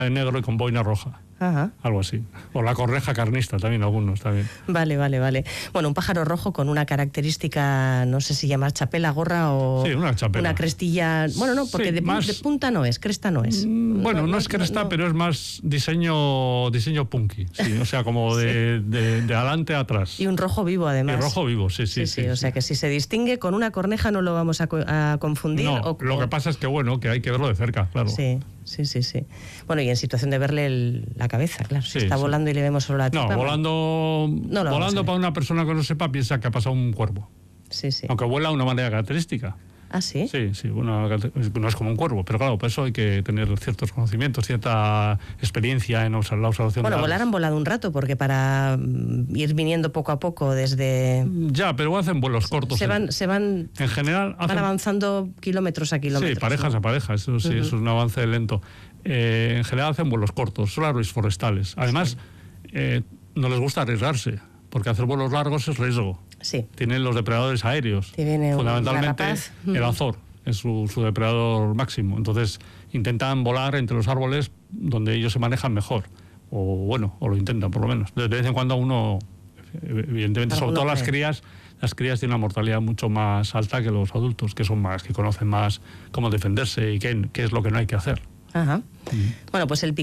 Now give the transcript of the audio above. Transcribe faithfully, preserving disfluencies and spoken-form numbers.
de negro y con boina roja. Ajá. Algo así. O la corneja carnista también, algunos también. Vale, vale, vale. Bueno, un pájaro rojo con una característica, no sé si llamar chapela, gorra o Sí, una chapela. una crestilla. Bueno, no, porque Sí, de, más... de punta no es, cresta no es. Bueno, no, no es cresta, no, no. pero es más diseño diseño punky, sí, o sea, como de, sí. de, de adelante a atrás. Y un rojo vivo, además. Y rojo vivo, sí, sí. Sí, sí, sí o sea, que si se distingue con una corneja no lo vamos a, a confundir. No, o, lo que pasa es que, bueno, que hay que verlo de cerca, claro. Sí. Sí, sí, sí. Bueno, y en situación de verle el, la cabeza, claro. Si sí, está sí. volando y le vemos solo la tripa... No, volando, no volando para una persona que no sepa piensa que ha pasado un cuervo. Sí, sí. Aunque vuela de una manera característica. ¿Ah, sí? Sí, sí, bueno, no es como un cuervo, pero claro, por eso hay que tener ciertos conocimientos, cierta experiencia en la observación. Bueno, de volar han volado un rato, porque para ir viniendo poco a poco desde... Ya, pero hacen vuelos cortos. Se van, se van, en general hacen... van avanzando kilómetros a kilómetros. Sí, parejas ¿no? a parejas, eso sí, uh-huh. es un avance lento. Eh, en general hacen vuelos cortos, son árboles forestales. Además, sí. eh, no les gusta arriesgarse, porque hacer vuelos largos es riesgo. Sí. Tienen los depredadores aéreos. Fundamentalmente el azor es su, su depredador máximo. Entonces intentan volar entre los árboles donde ellos se manejan mejor. O bueno, o lo intentan por lo menos. De vez en cuando uno, evidentemente, sobre todo las crías, las crías tienen una mortalidad mucho más alta que los adultos, que son más, que conocen más cómo defenderse y qué, qué es lo que no hay que hacer. Ajá. Mm. Bueno, pues el